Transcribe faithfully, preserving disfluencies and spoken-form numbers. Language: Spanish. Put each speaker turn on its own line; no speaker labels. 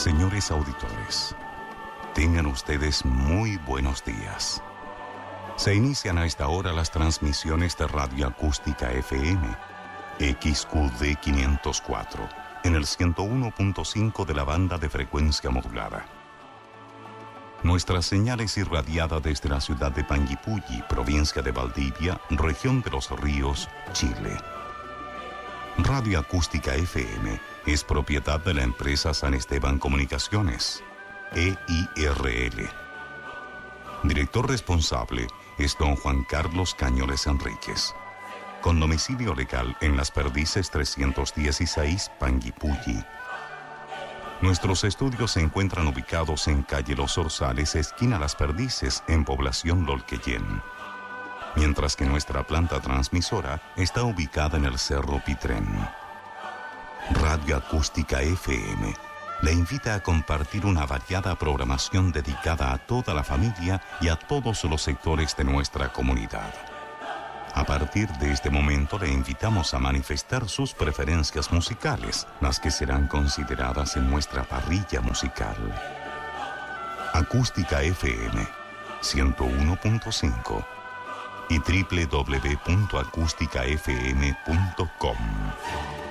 Señores auditores, tengan ustedes muy buenos días. Se inician a esta hora las transmisiones de Radio Acústica F M, X Q D quinientos cuatro, en el ciento uno punto cinco de la banda de frecuencia modulada. Nuestra señal es irradiada desde la ciudad de Panguipulli, provincia de Valdivia, región de Los Ríos, Chile. Radio Acústica F M es propiedad de la empresa San Esteban Comunicaciones, E I R L. Director responsable es don Juan Carlos Cañoles Enríquez, con domicilio legal en Las Perdices trescientos dieciséis, Panguipulli. Nuestros estudios se encuentran ubicados en calle Los Orzales, esquina Las Perdices, en población Lolquellén. Mientras que nuestra planta transmisora está ubicada en el Cerro Pitrén. Radio Acústica F M le invita a compartir una variada programación dedicada a toda la familia y a todos los sectores de nuestra comunidad. A partir de este momento le invitamos a manifestar sus preferencias musicales, las que serán consideradas en nuestra parrilla musical. Acústica F M ciento uno punto cinco y doble u doble u doble u punto acústica f m punto com.